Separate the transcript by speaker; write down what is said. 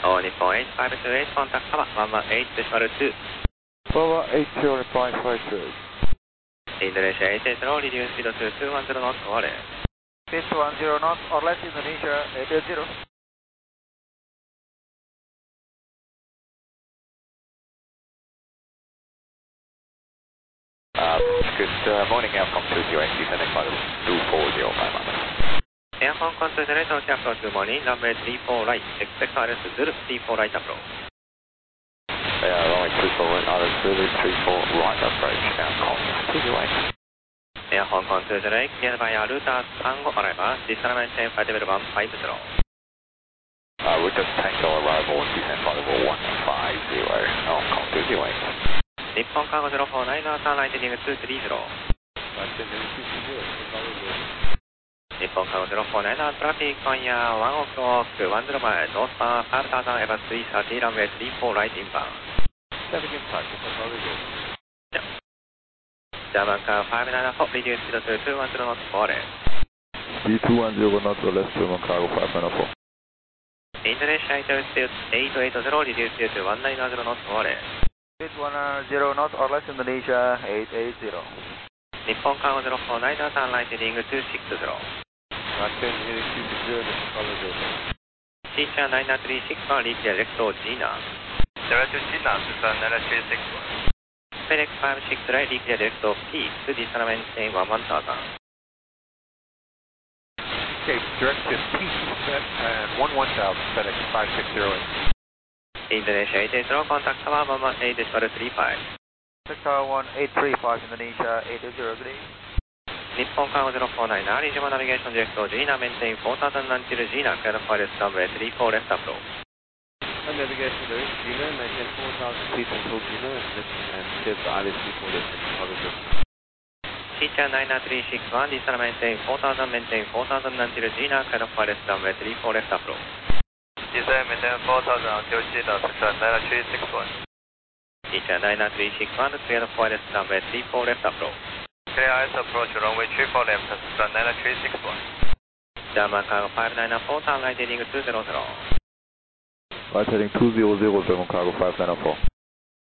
Speaker 1: All Nippon 8528, contact Hava 118.2.
Speaker 2: 118, reply 52.
Speaker 1: Indonesia 880, reduce speed to 210 knots, over.
Speaker 2: Speed 210 knots or less, Indonesia 880.
Speaker 3: Good morning, Aircom 208, descending flight 2405.
Speaker 1: Aircom 208, Capital, good morning, runway 34 right, expect RS Zulu 34 right approach.
Speaker 3: Runway 24 right, RS Zulu 34 right approach, Aircom 208.
Speaker 1: Air Hong Kong 208, cleared by Aruta Tango arrival, descend maintain flight level 150.
Speaker 3: We'll just Tango arrival, descend flight level 150, Hong Kong 208.
Speaker 1: Nippon Cargo 049, turn right heading 230. Nippon Cargo 049, traffic on ya 1 o'clock, 10 miles, northbound 5000, Airbus 330, runway 34 right inbound.
Speaker 3: 7 inside, Nippon Cargo 0.
Speaker 1: German car 594, reduce speed to 210 knots, over.
Speaker 2: Speed 210 knots or less, German cargo 594.
Speaker 1: Indonesia 880, reduce speed to 190 knots, over.
Speaker 2: Speed 110 knots or less, Indonesia 880.
Speaker 1: Nippon Cargo 049, turn right heading 260. Teacher 99361, reach direct to Gina.
Speaker 3: Direct to Gina, descend 9361.
Speaker 1: FedEx 56 right, reach direct to Peak, descend maintain 1000.
Speaker 3: Okay, direct to Peak, and 1000, FedEx 5608.
Speaker 1: Indonesia 880, contact Tower 118.35.
Speaker 2: Sector 1835, Indonesia 880, good day.
Speaker 1: Nippon Cargo 049, regional navigation direct to Gina, maintain 4000 until Gina, clear for runway 34 left approach.
Speaker 3: Navigation direct to Gina, maintain 4000 feet until Gina, and clear for RS 34 left approach.
Speaker 1: Teacher 99361, descend maintain 4000 until Gina, clear for runway 34 left approach.
Speaker 3: Descend maintain 4000 until Gina, descend 9361.
Speaker 1: Teacher 99361, clear for runway 34 left approach.
Speaker 3: Clear IS approach, runway 34 left, descend 9361.
Speaker 1: German Cargo 594, turn right heading 200.
Speaker 2: Right heading 200, German cargo 594.